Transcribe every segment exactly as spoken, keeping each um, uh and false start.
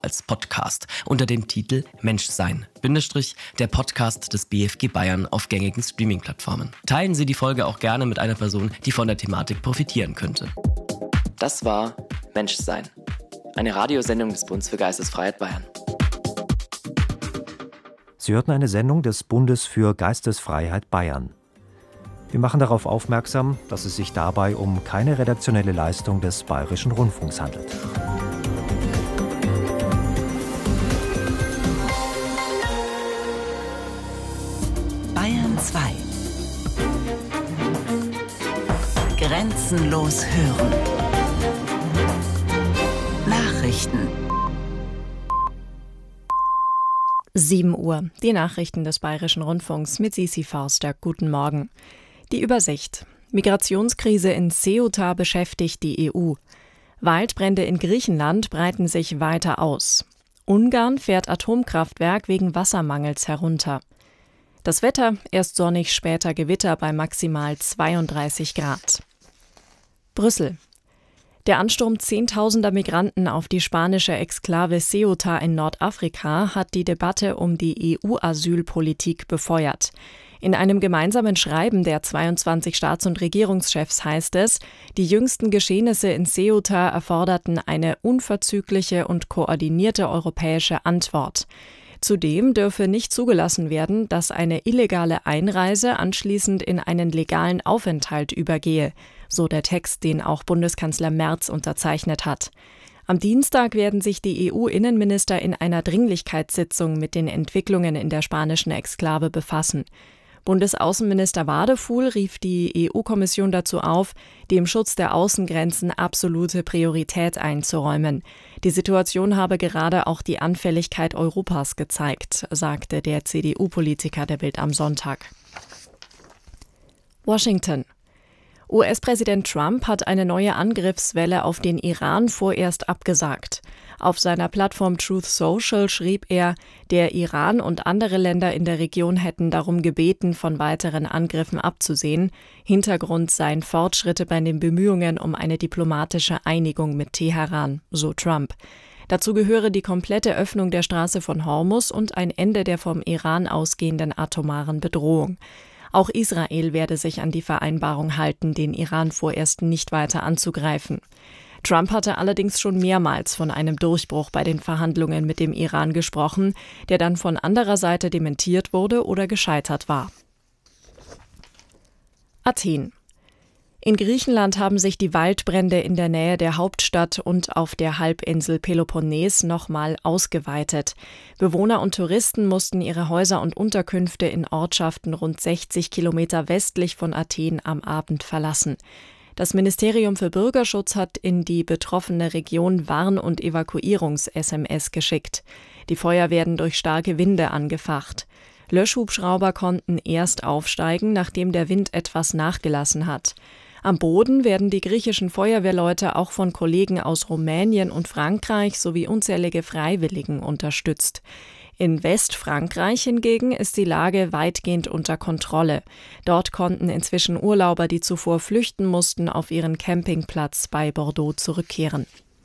als Podcast unter dem Titel Menschsein, Bindestrich, der Podcast des B F G Bayern auf gängigen Streaming-Plattformen. Teilen Sie die Folge auch gerne mit einer Person, die von der Thematik profitieren könnte. Das war Menschsein, eine Radiosendung des Bundes für Geistesfreiheit Bayern. Sie hörten eine Sendung des Bundes für Geistesfreiheit Bayern. Wir machen darauf aufmerksam, dass es sich dabei um keine redaktionelle Leistung des Bayerischen Rundfunks handelt. Bayern zwei. Grenzenlos hören. Nachrichten. sieben Uhr. Die Nachrichten des Bayerischen Rundfunks mit Sisi Forster. Guten Morgen. Die Übersicht. Migrationskrise in Ceuta beschäftigt die E U. Waldbrände in Griechenland breiten sich weiter aus. Ungarn fährt Atomkraftwerk wegen Wassermangels herunter. Das Wetter, erst sonnig, später Gewitter bei maximal zweiunddreißig Grad. Brüssel. Der Ansturm zehntausender Migranten auf die spanische Exklave Ceuta in Nordafrika hat die Debatte um die E U-Asylpolitik befeuert. In einem gemeinsamen Schreiben der zweiundzwanzig Staats- und Regierungschefs heißt es, die jüngsten Geschehnisse in Ceuta erforderten eine unverzügliche und koordinierte europäische Antwort. Zudem dürfe nicht zugelassen werden, dass eine illegale Einreise anschließend in einen legalen Aufenthalt übergehe, so der Text, den auch Bundeskanzler Merz unterzeichnet hat. Am Dienstag werden sich die E U-Innenminister in einer Dringlichkeitssitzung mit den Entwicklungen in der spanischen Exklave befassen. Bundesaußenminister Wadefuhl rief die E U-Kommission dazu auf, dem Schutz der Außengrenzen absolute Priorität einzuräumen. Die Situation habe gerade auch die Anfälligkeit Europas gezeigt, sagte der C D U-Politiker der Bild am Sonntag. Washington. U S-Präsident Trump hat eine neue Angriffswelle auf den Iran vorerst abgesagt. Auf seiner Plattform Truth Social schrieb er, der Iran und andere Länder in der Region hätten darum gebeten, von weiteren Angriffen abzusehen. Hintergrund seien Fortschritte bei den Bemühungen um eine diplomatische Einigung mit Teheran, so Trump. Dazu gehöre die komplette Öffnung der Straße von Hormuz und ein Ende der vom Iran ausgehenden atomaren Bedrohung. Auch Israel werde sich an die Vereinbarung halten, den Iran vorerst nicht weiter anzugreifen. Trump hatte allerdings schon mehrmals von einem Durchbruch bei den Verhandlungen mit dem Iran gesprochen, der dann von anderer Seite dementiert wurde oder gescheitert war. Athen. In Griechenland haben sich die Waldbrände in der Nähe der Hauptstadt und auf der Halbinsel Peloponnes nochmal ausgeweitet. Bewohner und Touristen mussten ihre Häuser und Unterkünfte in Ortschaften rund sechzig Kilometer westlich von Athen am Abend verlassen. Das Ministerium für Bürgerschutz hat in die betroffene Region Warn- und Evakuierungs-S M S geschickt. Die Feuer werden durch starke Winde angefacht. Löschhubschrauber konnten erst aufsteigen, nachdem der Wind etwas nachgelassen hat. Am Boden werden die griechischen Feuerwehrleute auch von Kollegen aus Rumänien und Frankreich sowie unzählige Freiwilligen unterstützt. In Westfrankreich hingegen ist die Lage weitgehend unter Kontrolle. Dort konnten inzwischen Urlauber, die zuvor flüchten mussten, auf ihren Campingplatz bei Bordeaux zurückkehren.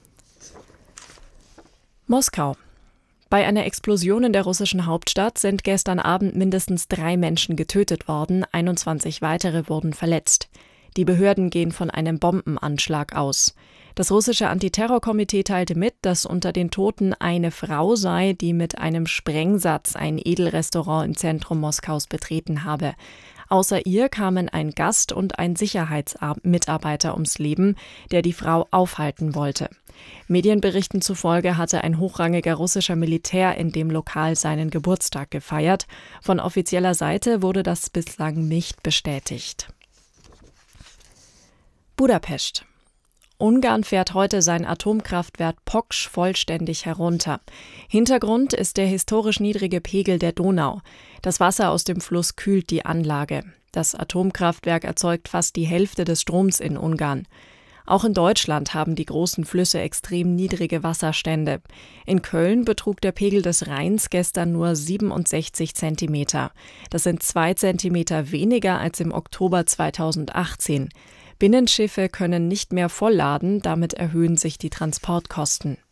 Moskau. Bei einer Explosion in der russischen Hauptstadt sind gestern Abend mindestens drei Menschen getötet worden, einundzwanzig weitere wurden verletzt. Die Behörden gehen von einem Bombenanschlag aus. Das russische Antiterrorkomitee teilte mit, dass unter den Toten eine Frau sei, die mit einem Sprengsatz ein Edelrestaurant im Zentrum Moskaus betreten habe. Außer ihr kamen ein Gast und ein Sicherheitsmitarbeiter ums Leben, der die Frau aufhalten wollte. Medienberichten zufolge hatte ein hochrangiger russischer Militär in dem Lokal seinen Geburtstag gefeiert. Von offizieller Seite wurde das bislang nicht bestätigt. Budapest. Ungarn fährt heute sein Atomkraftwerk Poksch vollständig herunter. Hintergrund ist der historisch niedrige Pegel der Donau. Das Wasser aus dem Fluss kühlt die Anlage. Das Atomkraftwerk erzeugt fast die Hälfte des Stroms in Ungarn. Auch in Deutschland haben die großen Flüsse extrem niedrige Wasserstände. In Köln betrug der Pegel des Rheins gestern nur siebenundsechzig Zentimeter. Das sind zwei Zentimeter weniger als im Oktober zweitausendachtzehn. Binnenschiffe können nicht mehr vollladen, damit erhöhen sich die Transportkosten.